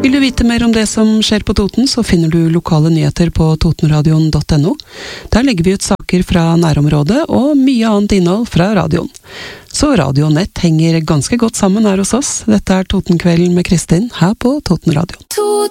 Vil du vite mer om det som skjer på Toten, så finner du lokale nyheter på totenradion.no. Der legger vi ut saker fra nærområdet og mye annet innhold fra radioen. Så Radio og nett henger ganske godt sammen her hos oss. Dette er Totenkvelden med Kristin her på Totenradion.